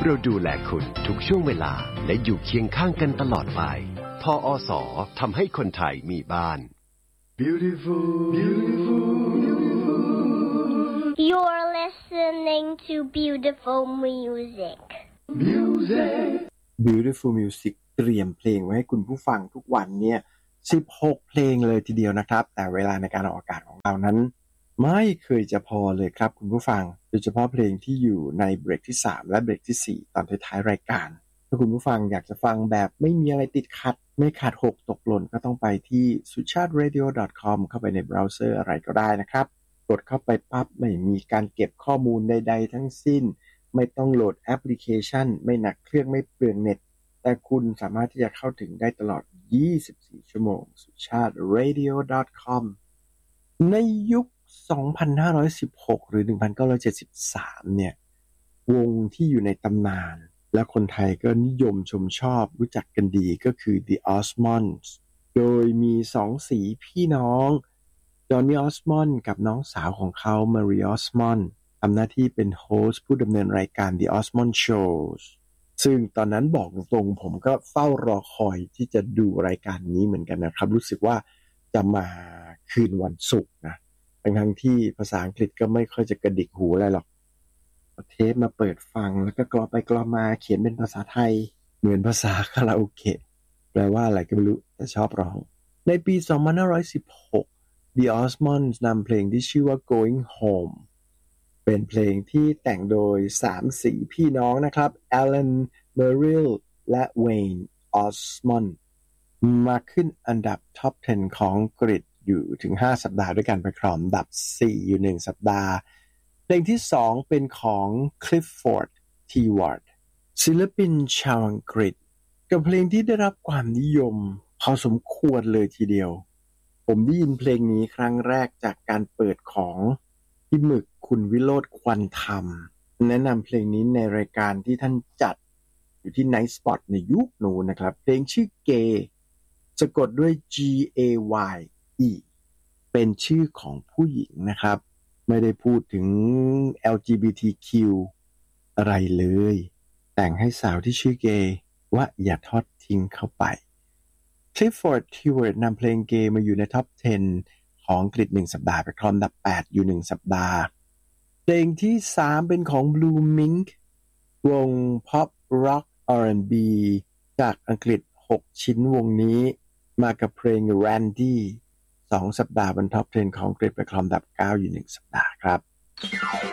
เราดูแลคุณทุกช่วงเวลาและอยู่เคียงข้างกันตลอดไปทอส.ทำให้คนไทยมีบ้าน Beautiful, beautiful, beautiful. You're listening to beautiful music. Beautiful Music เตรียมเพลงไว้ให้คุณผู้ฟังทุกวันเนี่ย16เพลงเลยทีเดียวนะครับแต่เวลาในการออกอากาศของเรานั้นไม่เคยจะพอเลยครับคุณผู้ฟังโดยเฉพาะเพลงที่อยู่ในเบรกที่3และเบรกที่4ตอนท้ายๆรายการถ้าคุณผู้ฟังอยากจะฟังแบบไม่มีอะไรติดขัดไม่ขาดหกตกหล่นก็ต้องไปที่ suchatradio.com เข้าไปในเบราว์เซอร์อะไรก็ได้นะครับกดเข้าไปปั๊บไม่มีการเก็บข้อมูลใดๆทั้งสิ้นไม่ต้องโหลดแอปพลิเคชันไม่หนักเครื่องไม่เปลืองเน็ตแต่คุณสามารถที่จะเข้าถึงได้ตลอด24ชั่วโมง suchatradio.com ในยุค2516หรือ1973เนี่ย วงที่อยู่ในตำนานและคนไทยก็นิยมชมชอบรู้จักกันดีก็คือ The Osmonds โดยมี2สีพี่น้องจอห์นนี่ออสมอนด์กับน้องสาวของเขามารีออสมอนด์ทำหน้าที่เป็นโฮสต์ผู้ดำเนินรายการ The Osmond Shows ซึ่งตอนนั้นบอกตรงๆผมก็เฝ้ารอคอยที่จะดูรายการนี้เหมือนกันนะครับรู้สึกว่าจะมาคืนวันศุกร์นะทั้งที่ภาษาอังกฤษก็ไม่ค่อยจะกระดิกหูอะไรหรอกเทปมาเปิดฟังแล้วก็กรอไปกรอมาเขียนเป็นภาษาไทยเหมือนภาษาคาราโอเกะแปลว่าอะไรก็ไม่รู้แต่ชอบร้องในปี2516 The Osmonds นำเพลงที่ชื่อว่า Going Home เป็นเพลงที่แต่งโดย3สีพี่น้องนะครับ Alan Merrill และ Wayne Osmond มาขึ้นอันดับท็อป 10 ของอังกฤษอยู่ถึง5สัปดาห์ด้วยกันไปครองอันดับ4อยู่1สัปดาห์เพลงที่2เป็นของ Clifford Stewart ศิลปินชาวอังกฤษกับเพลงที่ได้รับความนิยมพอสมควรเลยทีเดียวผมได้ยินเพลงนี้ครั้งแรกจากการเปิดของพี่หมึกคุณวิโรจน์ควันธรรมแนะนำเพลงนี้ในรายการที่ท่านจัดอยู่ที่ Night Spot ในยุคนู้นนะครับเพลงชื่อ Gay สะกดด้วย G-A-Y-E เป็นชื่อของผู้หญิงนะครับไม่ได้พูดถึง LGBTQ อะไรเลยแต่งให้สาวที่ชื่อเกย์ว่าอย่าทอดทิ้งเข้าไป Clifford Stewart นำเพลงเกย์มาอยู่ในท็อป 10 ของอังกฤษ1สัปดาห์ไปครองอันดับ8อยู่1สัปดาห์เพลงที่3เป็นของ Blue Mink วง Pop Rock R&B จากอังกฤษ6ชิ้นวงนี้มากับเพลง Randy 2สัปดาห์บนท็อป 10 ของอังกฤษไปครองอันดับ9อยู่1สัปดาห์ครับ